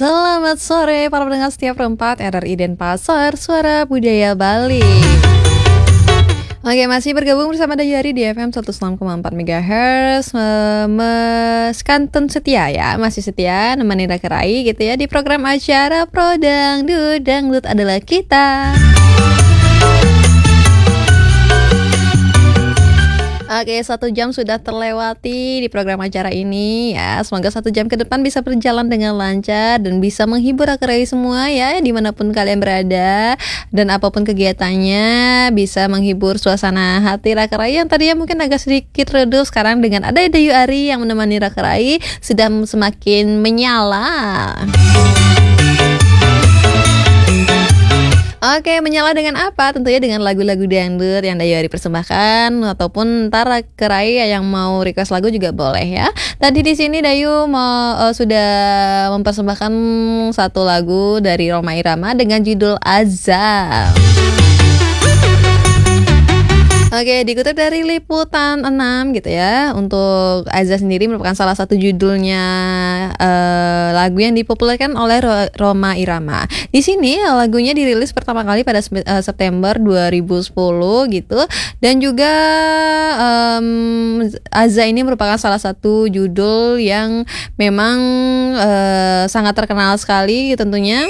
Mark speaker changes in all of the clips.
Speaker 1: Selamat sore para pendengar setiap perempat RRI Denpasar, Suara Budaya Bali. Oke, masih bergabung bersama Dayari di FM 106,4 MHz. Mas Kantun setia ya, masih setia nemenin Rakerai gitu ya di program acara Pro Dangdut. Dangdut adalah kita. Oke, 1 jam sudah terlewati di program acara ini ya. Semoga 1 jam ke depan bisa berjalan dengan lancar dan bisa menghibur Rakerai semua ya, dimanapun kalian berada. Dan apapun kegiatannya bisa menghibur suasana hati Rakerai yang tadinya mungkin agak sedikit redup. Sekarang dengan ada Dayu Ari yang menemani Rakerai sudah semakin menyala. Oke, menyala dengan apa? Tentunya dengan lagu-lagu dangdut yang Dayu Ari persembahkan, ataupun ntar Rakerai yang mau request lagu juga boleh ya. Tadi di sini Dayu sudah mempersembahkan satu lagu dari Rhoma Irama dengan judul Azab. Oke, dikutip dari Liputan 6 gitu ya. Untuk Azab sendiri merupakan salah satu judulnya lagu yang dipopulerkan oleh Rhoma Irama. Di sini lagunya dirilis pertama kali pada September 2010 gitu. Dan juga Azab ini merupakan salah satu judul yang memang sangat terkenal sekali tentunya.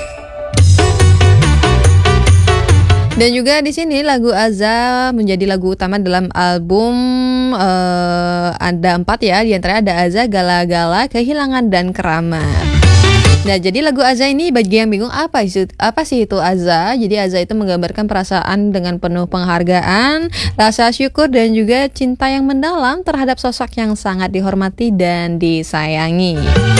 Speaker 1: Dan juga di sini lagu Azab menjadi lagu utama dalam album ada 4 ya, di antaranya ada Azab, Gala-Gala, Kehilangan dan Keramat. Nah, jadi lagu Azab ini bagi yang bingung apa sih itu Azab? Jadi Azab itu menggambarkan perasaan dengan penuh penghargaan, rasa syukur dan juga cinta yang mendalam terhadap sosok yang sangat dihormati dan disayangi.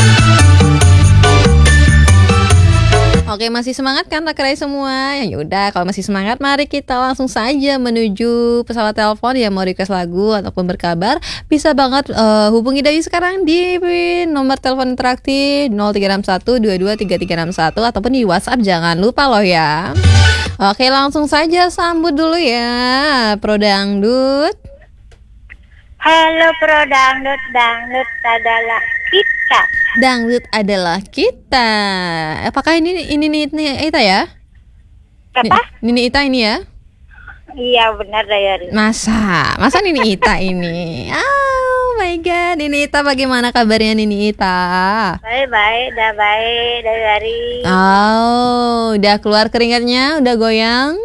Speaker 1: Oke, masih semangat kan Rakerai semua? Ya udah, kalau masih semangat mari kita langsung saja menuju pesawat telepon yang mau request lagu ataupun berkabar. Bisa banget hubungi Dayu sekarang di nomor telepon interaktif 0361223361 ataupun di WhatsApp, jangan lupa loh ya. Oke, langsung saja sambut dulu ya Pro Dangdut.
Speaker 2: Halo Pro Dangdut, dangdut adalah kita.
Speaker 1: Dangdut adalah kita. Apakah ini Ita ya?
Speaker 2: Apa?
Speaker 1: Nini Ita ini ya?
Speaker 2: Iya benar Dayari.
Speaker 1: Masa Nini Ita ini? Oh my god, Nini Ita, bagaimana kabarnya Nini Ita?
Speaker 2: Baik, Dayari.
Speaker 1: Oh, udah keluar keringatnya, udah goyang?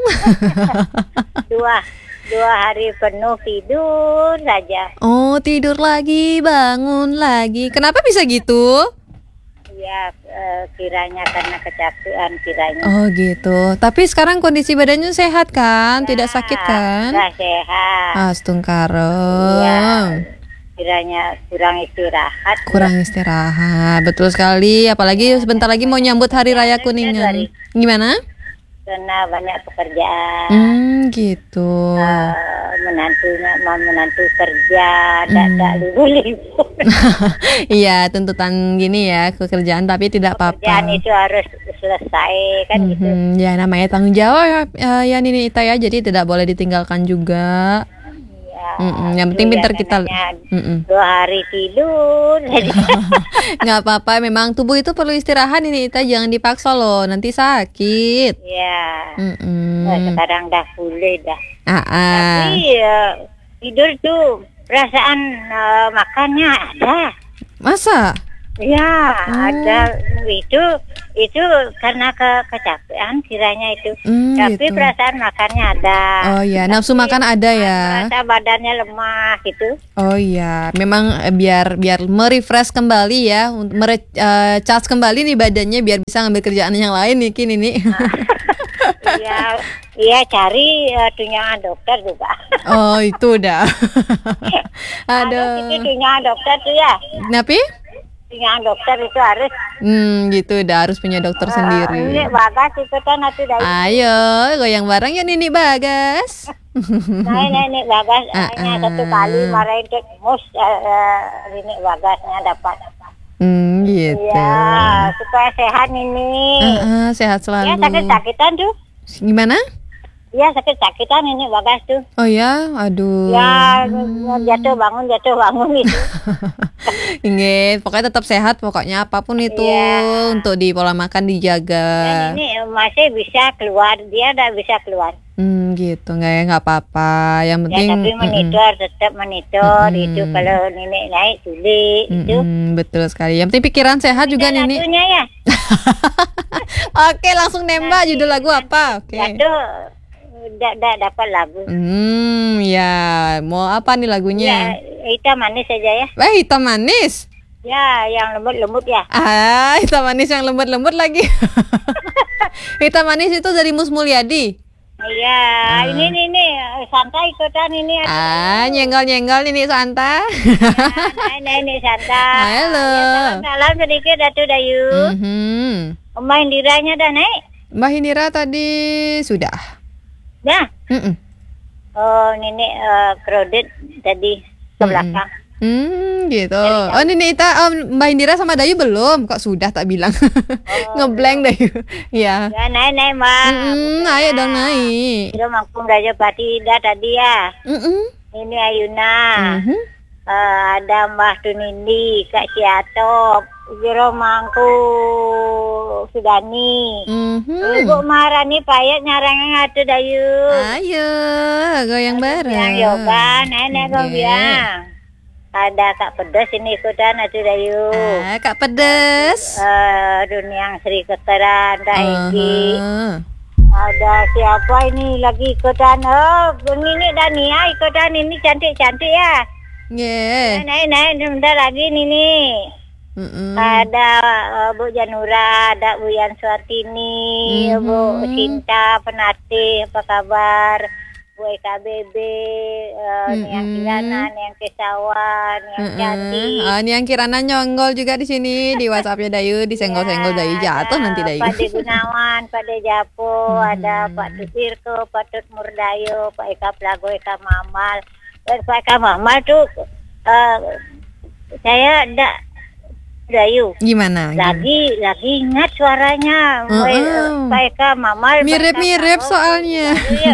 Speaker 2: Dua hari penuh tidur saja.
Speaker 1: Oh, tidur lagi, bangun lagi. Kenapa bisa gitu?
Speaker 2: Iya, kiranya karena kecapean kiranya.
Speaker 1: Oh gitu. Tapi sekarang kondisi badannya sehat kan?
Speaker 2: Ya,
Speaker 1: tidak sakit kan?
Speaker 2: sudah sehat.
Speaker 1: Astungkarem.
Speaker 2: Iya, kiranya kurang istirahat.
Speaker 1: Betul sekali. Apalagi sebentar lagi mau nyambut Hari Raya Kuningan. Gimana?
Speaker 2: Karena banyak pekerjaan.
Speaker 1: Gitu.
Speaker 2: Menantu kerja, tidak libur.
Speaker 1: Iya, tuntutan gini ya, pekerjaan tapi tidak apa-apa.
Speaker 2: Pekerjaan itu harus selesai kan gitu.
Speaker 1: Ya, namanya tanggung jawab ya Nini Ita ya, jadi tidak boleh ditinggalkan juga. Yang penting pintar kita.
Speaker 2: 2 hari tidur.
Speaker 1: Nggak apa-apa, memang tubuh itu perlu istirahat ini Ita, jangan dipaksa loh, nanti sakit.
Speaker 2: Iya. Sekarang dah pulih dah. Tapi tidur tuh perasaan makannya ada.
Speaker 1: Masa?
Speaker 2: Ya, ada itu karena kecapean kiranya itu. Tapi
Speaker 1: gitu.
Speaker 2: perasaan makannya ada.
Speaker 1: Oh iya, nafsu makan ada ya.
Speaker 2: Rasa badannya lemah gitu.
Speaker 1: Oh iya, memang biar merefresh kembali ya, charge kembali nih badannya biar bisa ngambil kerjaan yang lain nih ini.
Speaker 2: Iya cari tunjangan dokter juga.
Speaker 1: Oh itu udah.
Speaker 2: Aduh. Itu tunjangan dokter tuh ya.
Speaker 1: Kenapa?
Speaker 2: Tunjangan dokter itu harus.
Speaker 1: Gitu udah harus punya dokter sendiri.
Speaker 2: Ini Bagas ikutan nanti dari.
Speaker 1: Ayo goyang bareng ya Nini Bagas.
Speaker 2: Nenek Bagas hanya 1 kali marahin ke mus Nenek Bagasnya dapat.
Speaker 1: Gitu.
Speaker 2: Iya, supaya sehat ini.
Speaker 1: Sehat selalu.
Speaker 2: Ya sakit-sakitan tuh.
Speaker 1: Gimana?
Speaker 2: Ya sakit-sakitan ini Bagas tuh.
Speaker 1: Oh ya, aduh.
Speaker 2: Ya jatuh bangun gitu.
Speaker 1: Ingat, pokoknya tetap sehat, pokoknya apapun itu
Speaker 2: Iya.
Speaker 1: untuk di pola makan dijaga.
Speaker 2: Dan ini masih bisa keluar, dia udah bisa keluar.
Speaker 1: Gitu nggak apa-apa. Yang
Speaker 2: Ya
Speaker 1: penting
Speaker 2: tapi tetap monitor itu kalau nenek naik sulit itu.
Speaker 1: betul sekali. Yang penting pikiran sehat juga
Speaker 2: Dan
Speaker 1: Nenek.
Speaker 2: lagunya ya.
Speaker 1: Oke, langsung nembak judul lagu apa? Oke.
Speaker 2: Jatuh udah dapat lagu.
Speaker 1: Ya, mau apa nih
Speaker 2: Ya
Speaker 1: lagunya?
Speaker 2: hitam manis saja ya.
Speaker 1: Hitam manis.
Speaker 2: Ya yang lembut-lembut ya.
Speaker 1: Hitam manis yang lembut-lembut lagi. Hitam manis itu dari Mus Mulyadi.
Speaker 2: Iya, ini santai ikutan ini.
Speaker 1: Nyenggol-nyenggol ini Santa.
Speaker 2: Ini santai.
Speaker 1: Halo.
Speaker 2: Ya, salam sedikit Datu Dayu. Mbak Indiranya dah naik.
Speaker 1: Mbak Indira tadi sudah.
Speaker 2: Ya. Oh, nenek kredit tadi ke belakang.
Speaker 1: Gitu. Oh, Nenek Ita, Mbak Indira sama Dayu belum. Kok sudah tak bilang. Ngeblank Dayu. Iya.
Speaker 2: Ya, naik Mbak.
Speaker 1: Ayo dong naik.
Speaker 2: Sudah mangkum Raja Patida tadi ya. Ini Ayuna. Ada Mbah Tunindi, Kak Siatop, Jero Mangku Sudani. Ibu Maharani payet nyarangnya ngatu Dayu.
Speaker 1: Ayo, goyang bareng.
Speaker 2: Yang yoga, nenek kau bilang. Ada Kak Pedes ini ikutan atu Dayu.
Speaker 1: Kak Pedes.
Speaker 2: Dunia Sri Keteran, Kak Egi. Ada siapa ini lagi ikutan? Oh, ini Dania ikutan ini cantik-cantik ya. Naik sebentar lagi nih. Ada Bu Janura, ada Bu Yan Suartini, Bu Cinta Penati, apa kabar? Bu EKBB, yang Kirana, yang Kesawan, yang Cantik.
Speaker 1: Yang Kirana nyonggol juga di sini di WhatsApp-nya Dayu, disenggol-senggol Dayu jatuh nanti Dayu.
Speaker 2: Pak De Gunawan, Pak De Japo, ada Pak Tusirko, Pak Tut Murdayo, Pak Eka Plago, Eka Mamal. Pak Eka Mamal tuh saya enggak Dayu.
Speaker 1: Gimana?
Speaker 2: Lagi ingat suaranya. Pak Eka Mamal.
Speaker 1: Mirip-mirip soalnya.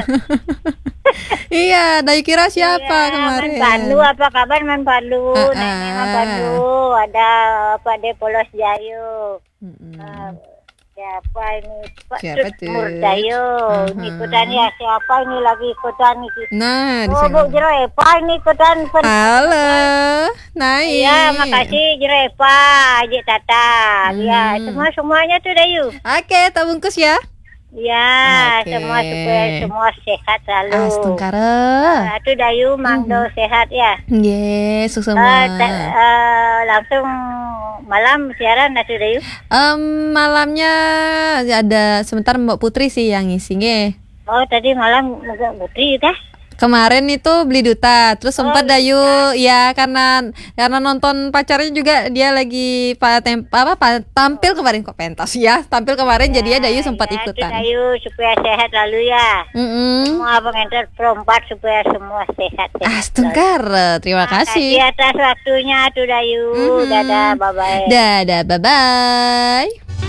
Speaker 1: Iya, Dayu kira siapa kemarin?
Speaker 2: Pandu, apa kabar Man Pandu? Neneknya Pandu, ada Pak De Polos Jayo. Siapa ini? Pak Tut Murdayo. Ikutan ya, siapa ini lagi ikutan ini?
Speaker 1: Nah,
Speaker 2: di Bu Jero Epa ini ikutan.
Speaker 1: Halo, naik.
Speaker 2: Iya, makasih Jero Epa, Ajik Tata. Ya, semuanya tuh Dayu.
Speaker 1: Oke, tak bungkus ya.
Speaker 2: Ya, semua supaya semua sehat selalu.
Speaker 1: Astungkara.
Speaker 2: Itu Dayu Mangdo sehat ya.
Speaker 1: Yes, semua.
Speaker 2: Langsung malam siaran Datu Dayu.
Speaker 1: Malamnya ada sebentar Mbak Putri sih yang ngisinya.
Speaker 2: Oh, tadi malam Mbak Putri kah?
Speaker 1: Kemarin itu beli duta, terus sempat Dayu ya karena nonton pacarnya juga dia lagi tampil kemarin kok pentas ya tampil kemarin jadinya Dayu sempat ikutan.
Speaker 2: Dayu supaya sehat lalu ya. Semua pengantar perempat supaya semua sehat.
Speaker 1: Astungkara, terima kasih.
Speaker 2: Di atas waktunya tuh Dayu. Dadah, bye bye.
Speaker 1: Dadah, bye bye.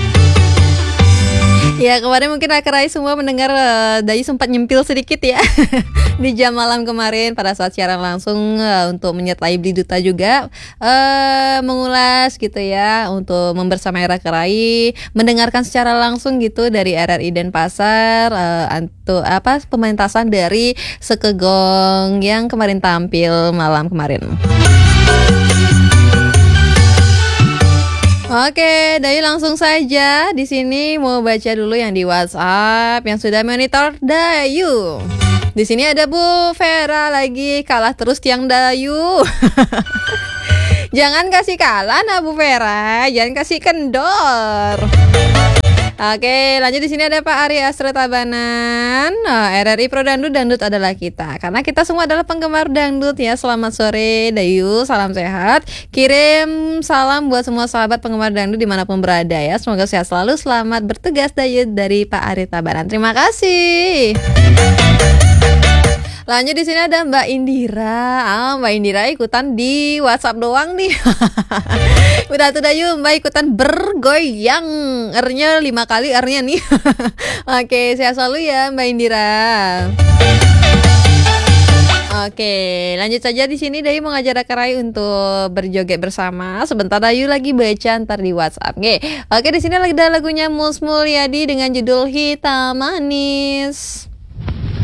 Speaker 1: Ya kemarin mungkin Akarai semua mendengar Dayu sempat nyempil sedikit ya di jam malam kemarin pada saat siaran langsung untuk menyertai Beli Duta juga mengulas gitu ya untuk membersamai Akarai mendengarkan secara langsung gitu dari RRI Denpasar untuk pementasan dari Sekegong yang kemarin tampil malam kemarin. Oke, Dayu langsung saja di sini mau baca dulu yang di WhatsApp yang sudah monitor Dayu. Di sini ada Bu Vera lagi kalah terus tiang Dayu. Jangan kasih kalah nah Bu Vera, jangan kasih kendor. Oke, lanjut di sini ada Pak Ari Astra Tabanan. RRI Pro Dangdut, dangdut adalah kita. Karena kita semua adalah penggemar dangdut ya. Selamat sore Dayu, salam sehat. Kirim salam buat semua sahabat penggemar dangdut dimanapun berada ya. Semoga sehat selalu. Selamat bertugas Dayu dari Pak Ari Tabanan. Terima kasih. Lanjut di sini ada Mbak Indira. Mbak Indira ikutan di WhatsApp doang nih. Udah tuh yuk Mbak ikutan bergoyang. R-nya 5 kali R-nya nih. Oke, sehat selalu ya Mbak Indira. Oke, lanjut saja di sini Dayu mengajak Karai untuk berjoget bersama. Sebentar Dayu lagi baca ntar di WhatsApp. Oke, di sini lagi ada lagunya Mus Mulyadi dengan judul Hitam Manis.